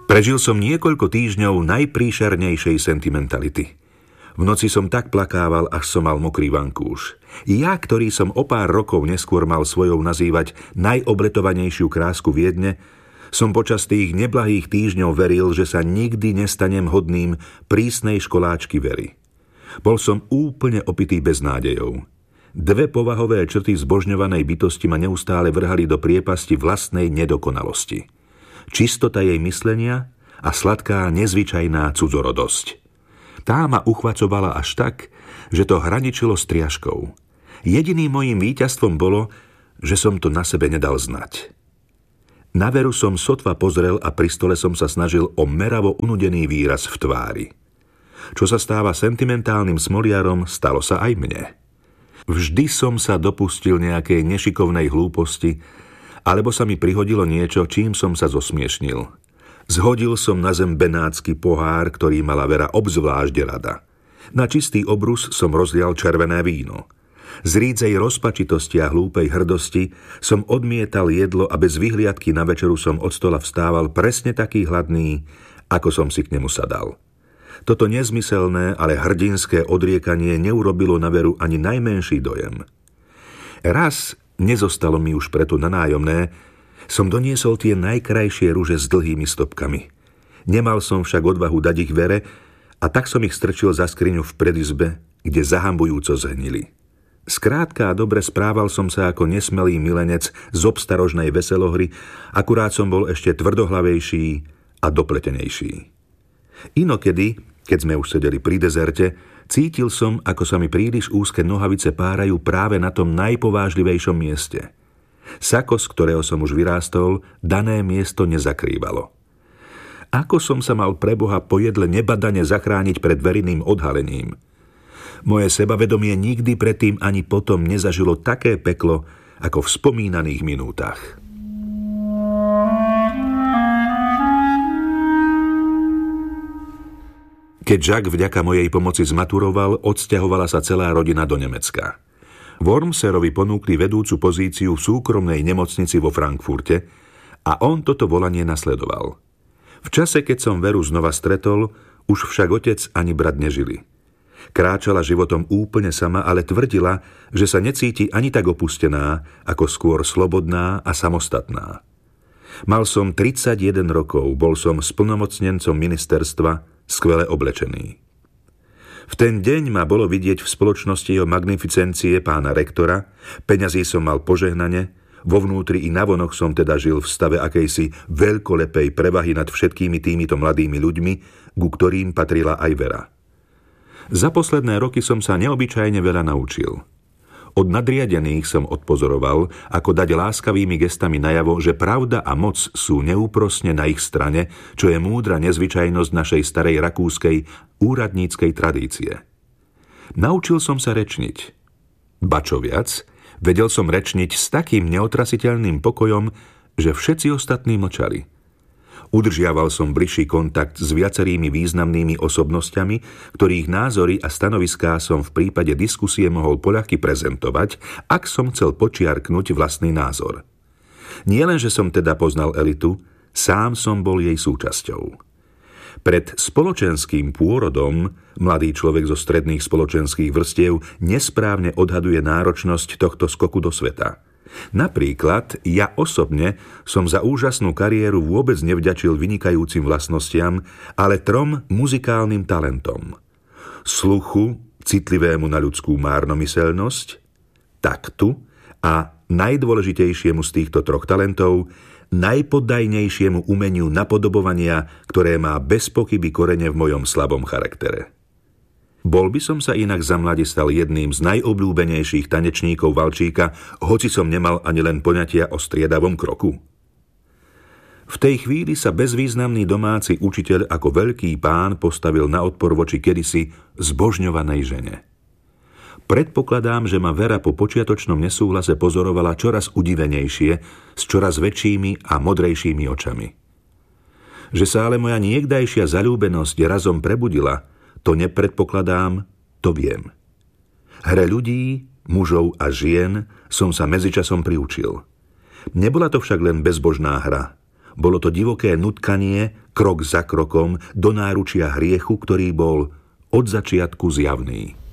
Prežil som niekoľko týždňov najpríšernejšej sentimentality. V noci som tak plakával, až som mal mokrý vankúš. Ja, ktorý som o pár rokov neskôr mal svojou nazývať najobletovanejšiu krásku Viedne, som počas tých neblahých týždňov veril, že sa nikdy nestanem hodným prísnej školáčky Very. Bol som úplne opitý beznádejou. Dve povahové črty zbožňovanej bytosti ma neustále vrhali do priepasti vlastnej nedokonalosti. Čistota jej myslenia a sladká, nezvyčajná cudzorodosť. Tá ma uchvacovala až tak, že to hraničilo s triažkou. Jediným mojím víťazstvom bolo, že som to na sebe nedal znať. Na Veru som sotva pozrel a pri stole som sa snažil o meravo unudený výraz v tvári. Čo sa stáva sentimentálnym smoliarom, stalo sa aj mne. Vždy som sa dopustil nejakej nešikovnej hlúposti, alebo sa mi prihodilo niečo, čím som sa zosmiešnil. Zhodil som na zem benátsky pohár, ktorý mala Vera obzvlášť rada. Na čistý obrus som rozlial červené víno. Z rídzej rozpačitosti a hlúpej hrdosti som odmietal jedlo a bez vyhliadky na večeru som od stola vstával presne taký hladný, ako som si k nemu sadal. Toto nezmyselné, ale hrdinské odriekanie neurobilo na Veru ani najmenší dojem. Raz, nezostalo mi už preto na nájomné, som doniesol tie najkrajšie ruže s dlhými stopkami. Nemal som však odvahu dať ich Vere a tak som ich strčil za skriňu v predizbe, kde zahambujúco zhnili. Skrátka a dobre správal som sa ako nesmelý milenec z obstarožnej veselohry, akurát som bol ešte tvrdohlavejší a dopletenejší. Inokedy, keď sme už sedeli pri dezerte, cítil som, ako sa mi príliš úzke nohavice párajú práve na tom najpovážlivejšom mieste. Sako, z ktorého som už vyrástol, dané miesto nezakrývalo. Ako som sa mal pre Boha po jedle nebadane zachrániť pred Verinným odhalením? Moje sebavedomie nikdy predtým ani potom nezažilo také peklo, ako v spomínaných minútach. Keď Jacques vďaka mojej pomoci zmaturoval, odsťahovala sa celá rodina do Nemecka. Wormserovi ponúkli vedúcu pozíciu v súkromnej nemocnici vo Frankfurte a on toto volanie nasledoval. V čase, keď som Veru znova stretol, už však otec ani brat nežili. Kráčala životom úplne sama, ale tvrdila, že sa necíti ani tak opustená, ako skôr slobodná a samostatná. Mal som 31 rokov, bol som splnomocnencom ministerstva, skvele oblečený. V ten deň ma bolo vidieť v spoločnosti jeho magnificencie pána rektora, peňazí som mal požehnane, vo vnútri i navonok som teda žil v stave akejsi veľkolepej prevahy nad všetkými týmito mladými ľuďmi, ku ktorým patrila aj Vera. Za posledné roky som sa neobyčajne veľa naučil. Od nadriadených som odpozoroval, ako dať láskavými gestami najavo, že pravda a moc sú neúprosne na ich strane, čo je múdra nezvyčajnosť našej starej rakúskej úradníckej tradície. Naučil som sa rečniť. Ba čo viac, vedel som rečniť s takým neotrasiteľným pokojom, že všetci ostatní mlčali. Udržiaval som bližší kontakt s viacerými významnými osobnosťami, ktorých názory a stanoviská som v prípade diskusie mohol poľahky prezentovať, ak som chcel počiarknúť vlastný názor. Nielenže som teda poznal elitu, sám som bol jej súčasťou. Pred spoločenským pôrodom mladý človek zo stredných spoločenských vrstiev nesprávne odhaduje náročnosť tohto skoku do sveta. Napríklad, ja osobne som za úžasnú kariéru vôbec nevďačil vynikajúcim vlastnostiam, ale 3 muzikálnym talentom. Sluchu, citlivému na ľudskú márnomyselnosť, taktu a najdôležitejšiemu z týchto 3 talentov, najpoddajnejšiemu umeniu napodobovania, ktoré má bez pochyby korene v mojom slabom charaktere. Bol by som sa inak za mladí stal jedným z najobľúbenejších tanečníkov valčíka, hoci som nemal ani len poňatia o striedavom kroku. V tej chvíli sa bezvýznamný domáci učiteľ ako veľký pán postavil na odpor voči kedysi zbožňovanej žene. Predpokladám, že ma Vera po počiatočnom nesúhlase pozorovala čoraz udivenejšie, s čoraz väčšími a modrejšími očami. Že sa ale moja niekdajšia zaľúbenosť razom prebudila, to nepredpokladám, to viem. Hre ľudí, mužov a žien som sa medzičasom priučil. Nebola to však len bezbožná hra. Bolo to divoké nutkanie, krok za krokom do náručia hriechu, ktorý bol od začiatku zjavný.